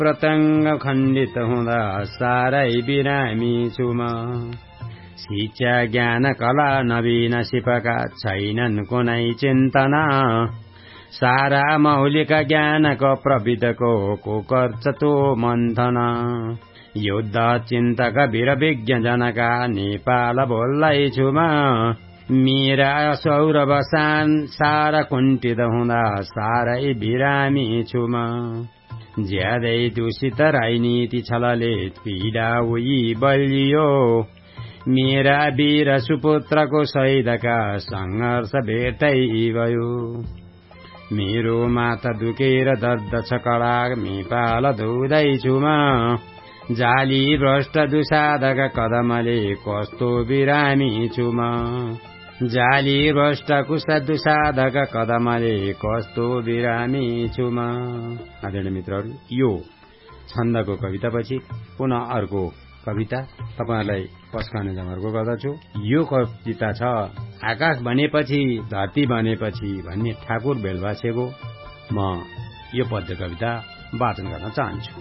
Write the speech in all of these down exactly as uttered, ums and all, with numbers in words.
प्रतंग खण्डित हुँदा सारै बिरामी छु म शिक्षा ज्ञान कला नवीन सिपका छैनन् कुनै चिन्तना सारा मौलिक ज्ञानको प्रविधको को गर्छ तो मन्थन युद्ध चिन्तक वीर विज्ञ जनका नेपाल बोल्दै छु म मेरा सौरभ सारा कुण्ठित हुँदा सारै बिरामी छु म ज्यादै दूषित राजनीति छलले पीडा उही बलियो मेरा वीर सुपुत्रको शहीदका संघर्ष भेटै भयो मेरो माथा दुखेर दर्द छ कडा नेपाल धुँदैछु म जाली भ्रष्ट दुसाधक कदमले कस्तो बिरामी छु म जाली भ्रष्ट कुष्ठ दुसाधक कदमले कस्तो बिरामी छु म। आदरणीय मित्रहरू, यो छन्दको कवितापछि पुनः अर्को कविता तपाईहरुलाई पस्काउने जमर्को गर्दछु। यो कविता छ आकाश बनेपछि धरती बनेपछि भन्ने ठाकुर बेलवासेको। म यो पद्य कविता वाचन गर्न चाहन्छु।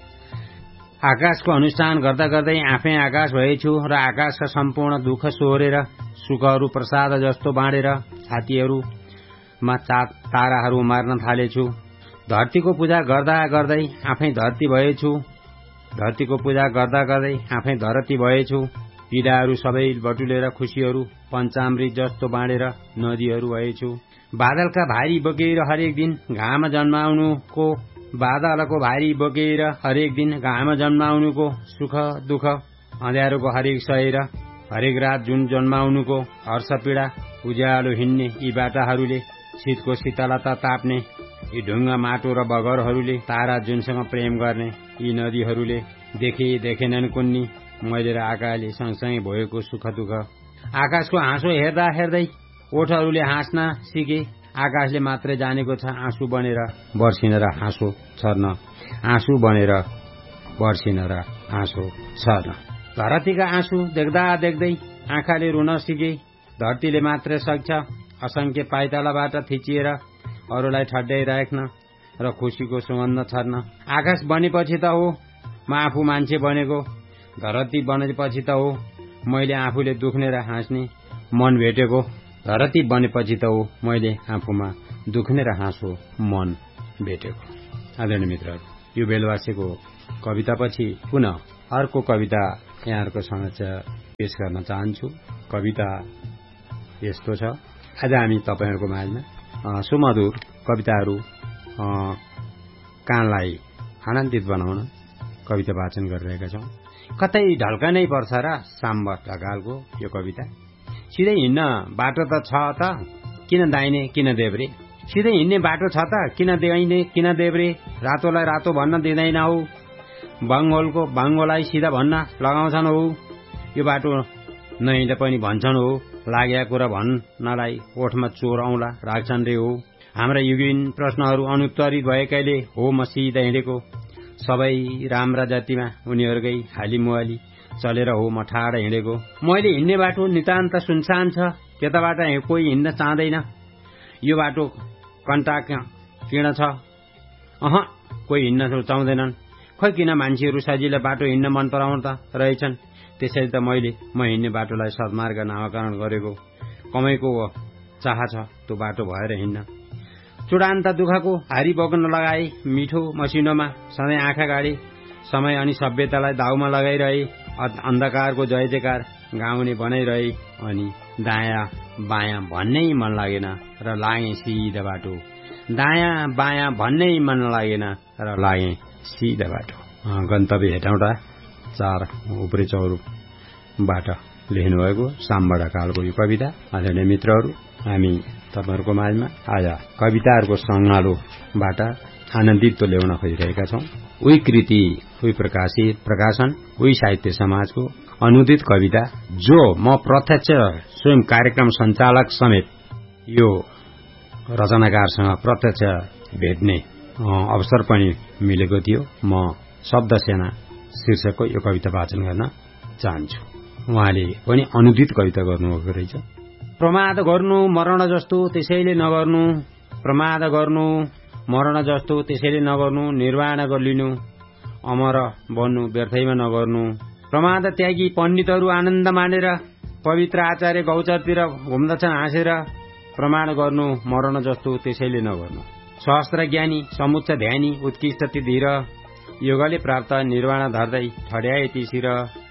आकाशको अनुष्ठान गर्दा गर्दै आफै आकाश भएछु र आकाशका सम्पूर्ण दुःख सोहोरेर सुखहरू प्रसाद जस्तो बाँडेर छातीहरूमा ताराहरू मार्न थालेछु। धरतीको पूजा गर्दा गर्दै आफै धरती भएछु धरतीको पूजा गर्दा गर्दै आफै धरती भएछु। पीडाहरू सबै बटुलेर खुशीहरू पञ्चामृत जस्तो बाँडेर नदीहरू भएछु। बादलका भारी बोकेर हरेक दिन घाम जन्माउनुको बादलको भारी बोकेर हरेक दिन घाम जन्माउनुको सुख दुःख अँध्यारोको हरेक सहेर हरेक रात जुन जन्माउनुको हर्ष पीडा उज्यालो हिँड्ने यी बाटाहरूले शीतको शीतलता ताप्ने यी ढुङ्गा माटो र बगरहरूले तारा जुनसँग प्रेम गर्ने यी नदीहरूले देखे देखेनन् कुन्नी मैले र आकाशले सँगसँगै भएको सुख दुःख। आकाशको हाँसो हेर्दा हेर्दै ओठहरूले हाँस्न सिके। आकाशले मात्रै जानेको छ आँसु बनेर बर्सिन र हाँसो छर्न आँसु बनेर बर्सिन र हाँसो छर्न। धरतीका आँसु देख्दा देख्दै आँखाले रुन सिके। धरतीले मात्रै सक्छ असंख्य पाइतालाबाट थिचिएर अरूलाई ठड्याइ राख्न र खुशीको सुगन्ध छर्न। आकाश बनेपछि त हो म आफू मान्छे बनेको। धरती बनेपछि त हो मैले आफूले दुख्ने र हाँस्ने मन भेटेको। धरती बनेपछि त हो मैले आफूमा दुख्ने र हाँसो मन भेटेको। आदरणीय मित्रहरू, यो बेलवासेको कवितापछि पुनः अर्को कविता यहाँहरूको समक्ष पेश गर्न चाहन्छु। कविता यस्तो छ। आज हामी तपाईहरुको माझमा सुमधुर कविताहरू कानलाई आनन्दित बनाउन कविता वाचन गरिरहेका छौं। कतै ढल्कनै पर्छ र साम्ब ढकालको यो कविता। सिधै हिँड्न बाटो त छ त किन दाहिने किन देब्रे। सिधै हिँड्ने बाटो छ त किन दाहिने किन देब्रे। रातोलाई रातो भन्न दिँदैन हो। बङ्गोलको बङ्गोलाई सिधा भन्न लगाउँछन् हो। यो बाटो नहिँडे पनि भन्छन् हो। लाग्या कुरा भन्नलाई ओठमा चोर औंला राख्छन् रे हो। हाम्रा युगीन प्रश्नहरू अनुत्तरित भएकाले हो म सिधा हिँडेको। सबै राम्रा जातिमा उनीहरूकै हाली मुहाली चलेर हो म ठाडा हिँडेको। मैले हिँड्ने बाटो नितान्त सुनसान छ। त्यताबाट कोही हिँड्न चाहँदैन। यो बाटो कन्टाक किन छ। अह कोही हिँड्न चाहँदैनन्। खै किन मान्छेहरू सजिलै बाटो हिँड्न मन पराउँदा रहेछन्। त्यसैले त मैले म हिँड्ने बाटोलाई सद्मार्ग नामकरण गरेको। कमैको चाह छ त्यो बाटो भएर हिँड्न। चुडान्त दुःखको हारी बोक्न लगाए मिठो मसिनोमा सधैँ आँखा गाडे। समय अनि सभ्यतालाई दाउमा लगाइरहे। अन्धकारको जय जयकार गाउने बनाइरहे। अनि दायाँ बायाँ भन्नै मन लागेन र लागे सिधा बाटो। दायाँ बायाँ भन्नै मन लागेन र लागे सिधा बाटो। गन्तव्य हेटौँडा चार उपरे चौरबाट लेख्नु भएको साम्ब ढकालको यो कविता। आदरणीय मित्रहरू, हामी तपाईहरुको माझमा आज कविताहरूको संगालोबाट आनन्दित ल्याउन खोजिरहेका छौं। उही कृति, उही प्रकाशित प्रकाशन, उही साहित्य समाजको अनुदित कविता जो म प्रत्यक्ष स्वयं कार्यक्रम सञ्चालक समेत यो रचनाकारसँग प्रत्यक्ष भेट्ने अवसर पनि मिलेको थियो। म शब्द सेना शीर्षकको यो कविता वाचन गर्न चाहन्छु। उहाँले पनि अनुदित कविता गर्नुभएको रहेछ। प्रमाद गर्नु मरण जस्तो त्यसैले नगर्नु। प्रमाद गर्नु मरण जस्तो त्यसैले नगर्नु। निर्वाण गरिलिनु अमर बन्नु, व्यर्थैमा नगर्नु। प्रमाद त्यागी पण्डितहरू आनन्द मानेर पवित्र आचार्य गौचरतिर घुम्दछन् हाँसेर। प्रमाण गर्नु मरण जस्तो, त्यसैले नगर्नु। सहस्त्र ज्ञानी समुच्च ध्यानी उत्कृष्ट धीर, योगले प्राप्त निर्वाण धर्दै ठड्याए तिसिर।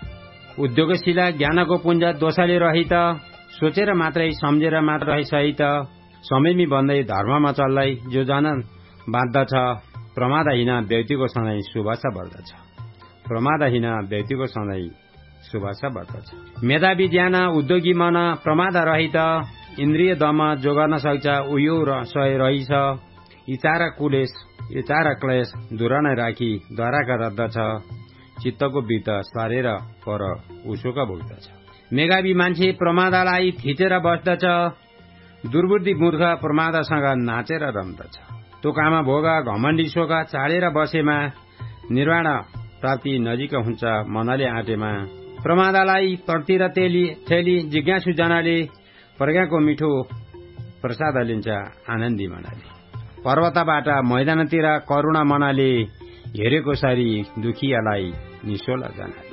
उद्योगशिला ज्ञानको पुञ्ज दोषले रहित, सोचेर मात्रै सम्झेर मात्र सहित। समयमी बन्दै धर्ममा चल्दै जो जन बाँध्दछ, प्रमादहीन व्यक्तिको सधैँ सुभाषा बढ्दछ। प्रमादहीन व्यक्तिको सधैँ सुभाषा बढ्दछ। मेधावी ज्ञान उद्योगी मन प्रमाद रहित, इन्द्रिय दम जो गर्न सक्छ उयो सय रहिछ। इचार कुलेश इचार क्लेश दूर नै राखी द्वाराका रद्दछ, चित्तको वृत्त सारेर पर उसोका भुग्दछ। मेघावी मान्छे प्रमादलाई थिचेर बस्दछ, दुर्बुद्धि मूर्ख प्रमादसँग नाचेर रम्दछ। तो काम भोग घमण्डी शोक चाडेर बसेमा, निर्वाण प्राप्ति नजिक हुन्छ मनले आँटेमा। प्रमादलाई प्रतिर तेली थेली जिज्ञासु जनाले, प्रज्ञाको मिठो प्रसाद लिन्छ आनन्दी मनले। पर्वतबाट मैदानतिर करुणा मनले, हेरेको सरी दुखियालाई निशोला जनाले।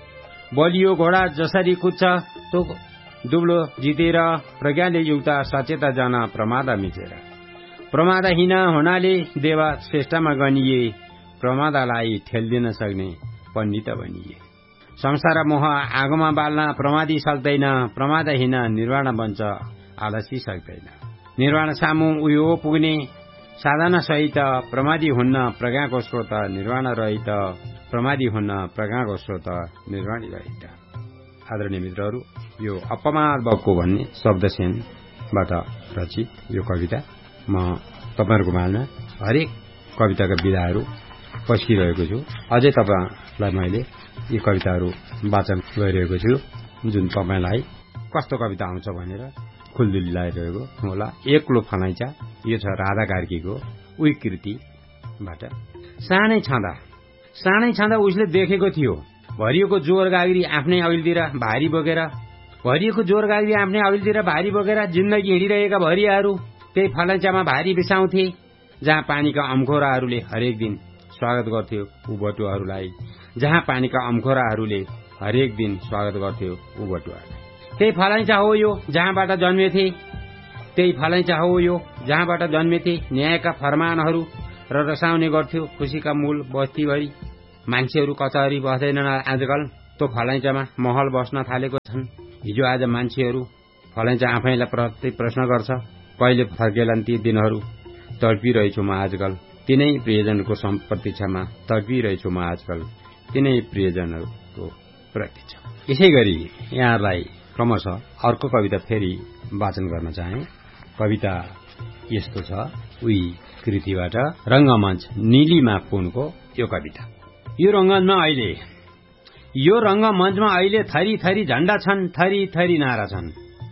बलियो घोडा जसरी कुद्छ तो दुब्लो जितेर, प्रज्ञाले युक्त सचेत जन प्रमाद मिचेर। प्रमादहीन हुनाले देव श्रेष्ठमा गनिए, प्रमादलाई ठेल्दिन सक्ने पण्डित बनिए। संसार मोह आगोमा बाल्न प्रमादी सक्दैन, प्रमादहीन निर्वाण बन्छ आलसी सक्दैन। निर्वाण सामु उयो पुग्ने साधना सहित, प्रमादी हुन्न प्रज्ञाको स्रोत निर्वाण रहित। प्रमादी हुन्न प्रज्ञाको स्रोत निर्वाणी रहित। आदरणीय मित्रहरू, यो अपमाद बक्को भन्ने शब्दसेनबाट रचित यो कविता म तपाईहरुको माझमा हरेक कविताका विधाहरू पस्किरहेको छु। अझै तपाईलाई मैले यी कविताहरू वाचन गरिरहेको छु, जुन तपाईलाई कस्तो कविता आउँछ भनेर खुल्दुली लगाइरहेको होला। एक्लो फलाइचा, यो छ राधा कार्कीको उही कृतिबाट। सानै छँदा सानै छँदा उसले देखेको थियो, भरिएको जोर गाग्री आफ्नै अघिल्तिर भारी बोकेर। भरिएको जोर गाग्री आफ्नै अघिल्तिर भारी बोकेर जिन्दगी हिँडिरहेका भरियाहरू त्यही फलैचामा भारी बिसाउँथे, जहाँ पानीका अम्खोराहरूले हरेक दिन स्वागत गर्थ्यो ऊ बटुवाहरूलाई। जहाँ पानीका अम्खोराहरूले हरेक दिन स्वागत गर्थ्यो ऊ बटुवाहरूलाई। त्यही फलैचा हो यो जहाँबाट जन्मेथे, त्यही फलैचा हो यो जहाँबाट जन्मेथे। न्यायका फरमानहरू र रसाउने गर्थ्यो खुसीका मूल बस्तीभरि। मान्छेहरू कचहरी बस्दैनन् आजकल, तो फलैचामा महल बस्न थालेको छन्। हिजो आज मान्छेहरू फलैचा आफैलाई प्रति प्रश्न गर्छ, कहिले फर्केलान् ती दिनहरू। तडपिरहेछु म आजकल तिनै प्रियजनको प्रतीक्षामा, तडपिरहेछु म आजकल तिनै प्रियजनहरूको प्रतीक्षा। यसै गरी यहाँहरूलाई क्रमशः अर्को कविता फेरि वाचन गर्न चाहे। कविता यस्तो छ, उही कृतिबाट रंगमञ्च नीलिमा पुनको यो कविता। यो रंगमञ्चमा अहिले यो रंगमञ्चमा अहिले थरी थरी झण्डा छन्, थरी थरी नारा छन्,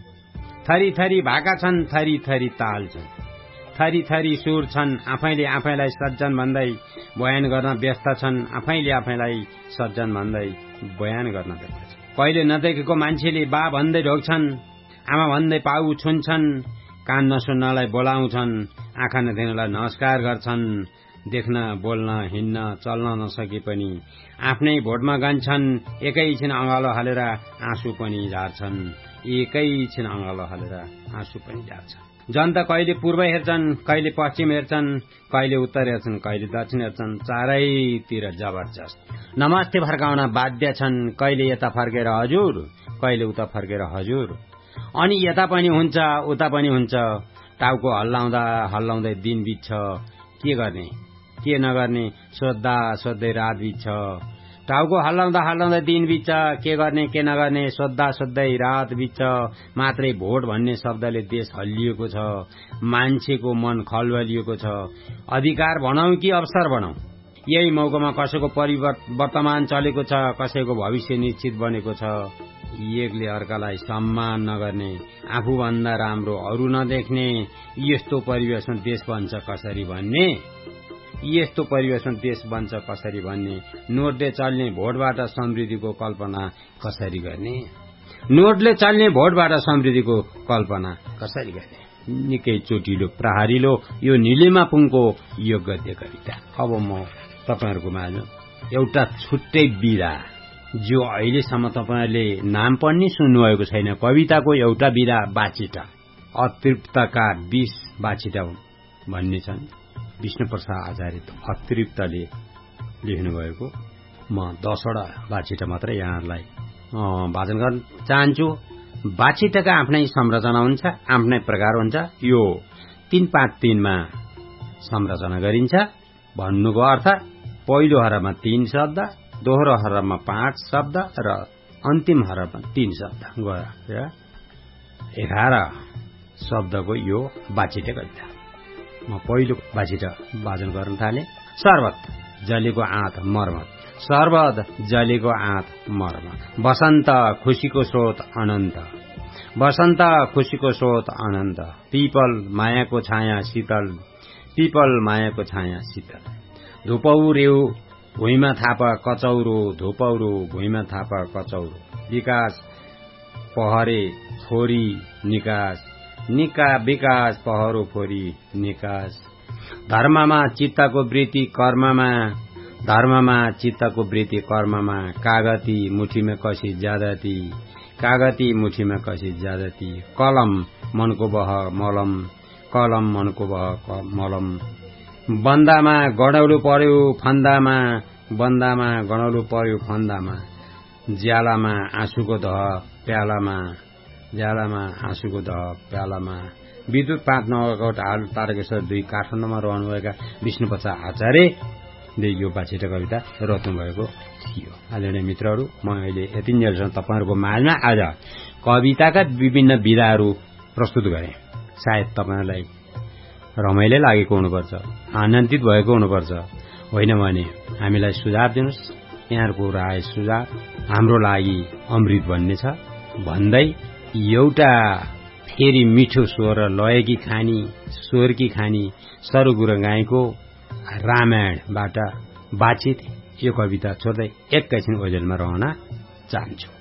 थरी थरी भाका छन्, थरी थरी ताल छन्, थरी थरी सुर छन्। आफैले आफैलाई सज्जन भन्दै बयान गर्न व्यस्त छन्, आफैले आफैलाई सज्जन भन्दै बयान गर्न व्यस्त छन्। पहिले नदेखेको मान्छेले बा भन्दै ढोग्छन्, आमा भन्दै पाउ छुन्छन्, कान नसुन्नलाई बोलाउँछन्, आँखा नदेख्नलाई नमस्कार गर्छन्। देख्न बोल्न हिँड्न चल्न नसके पनि आफ्नै भोटमा गन्छन्। एकैछिन अँगालो हालेर आँसु पनि झार्छन्, एकैछिन अँगालो हालेर आँसु पनि झार्छन्। जनता कहिले पूर्व हेर्छन्, कहिले पश्चिम हेर्छन्, कहिले उत्तर हेर्छन्, कहिले दक्षिण हेर्छन्। चारैतिर जबरजस्त नमस्ते फर्काउन बाध्य छन्। कहिले यता फर्केर हजुर, कहिले उता फर्केर हजुर, अनि यता पनि हुन्छ उता पनि हुन्छ। टाउको हल्लाउँदा हल्लाउँदै दिन बित्छ, के गर्ने के नगर्ने सोद्धा सोध्दै रात बित्छ। टाउको हल्लाउँदा हल्लाउँदै दिन बित्छ, के गर्ने के नगर्ने सोद्धा सोध्दै रात बित्छ। मात्रै भोट भन्ने शब्दले देश हल्लिएको छ, मान्छेको मन खलबलिएको छ। अधिकार भनौं कि अवसर भनौं, यही मौकामा कसैको परिवर्तमान चलेको छ, कसैको भविष्य निश्चित बनेको छ। एकले अर्कालाई सम्मान नगर्ने, आफूभन्दा राम्रो अरू नदेख्ने, यस्तो परिवेशमा देश बन्छ कसरी भन्ने, यस्तो परिवेशमा देश बन्छ कसरी भन्ने। नोटले चल्ने भोटबाट समृद्धिको कल्पना कसरी गर्ने, नोटले चल्ने भोटबाट समृद्धिको कल्पना कसरी गर्ने। निकै चोटिलो प्रहारिलो यो नीलिमा पुङको यो गद्य कविता अब म तपाईहरुको माझमा एउटा छुट्टै विधा जो अहिलेसम्म तपाईँहरूले नाम पनि सुन्नुभएको छैन। कविताको एउटा विधा बाछिटा, अतृप्तका बीस बाछिटा भन्ने छन्। विष्णुप्रसाद आचार्य अतृप्तले लेख्नुभएको। म दसवटा बाछिटा मात्रै यहाँहरूलाई वाचन गर्न चाहन्छु। बाछिटाका आफ्नै संरचना हुन्छ, आफ्नै प्रकार हुन्छ। यो तीन पाँच तीनमा संरचना गरिन्छ। भन्नुको अर्थ पहिलो हरफमा तीन शब्द, दोहोरो हरफमा पाँच शब्द र अन्तिम हरफमा तीन शब्द गएर एघार शब्दको यो बाछिटा कविता। म पहिलो बाछिटा वाचन गर्न थाले। सर्वत जलेको आँत मर्म, सर्वत जलेको आँत मर्म, बसन्त खुशीको स्रोत अनन्त, बसन्त खुशीको स्रोत अनन्त, पिपल मायाको छाया शीतल, पिपल मायाको छाया शीतल, धुपौरेउ भुइँमा थाप कचौरो, धुपौरो भुइँमा थाप कचौरो, विकास पहरे फोरी निकास, निका विकास पहरो फोरी निकास, धर्ममा चित्तको वृत्ति कर्ममा, धर्ममा चित्तको वृत्ति कर्ममा, कागती मुठीमा कसी ज्यादती, कागती मुठीमा कसी ज्यादती, कलम मनको बह मलम, कलम मनको बह मलम, बन्दामा गडौलो पर्यो फन्दामा, बन्दामा गडौलो पर्यो फन्दामा, ज्यालामा आँसुको दह प्यालामा, ज्यालामा आँसुको दह प्यालामा। विद्युत पाँच नगरकोट हाल तारकेश्वर दुई काठमाडौँमा रहनुभएका विष्णुप्रसाद आचार्यले यो बाछिटा कविता रच्नु भएको थियो। आदरणीय मित्रहरू, म अहिले यतिन्जेलसम्म तपाईँहरूको माझमा आज कविताका विभिन्न विधाहरू प्रस्तुत गरेँ। सायद तपाईँहरूलाई रमाइलो लागेको हुनुपर्छ, आनन्दित भएको हुनुपर्छ। होइन भने हामीलाई सुझाव दिनुहोस्। यहाँहरूको राय सुझाव हाम्रो लागि अमृत बन्ने छ भन्दै एउटा फेरि मिठो स्वर लयकी खानी, स्वरकी खानी सरु गुरुङगाईको रामायणबाट वाचित यो कविता छोड्दै एकैछिन ओझेलमा रहन चाहन्छु।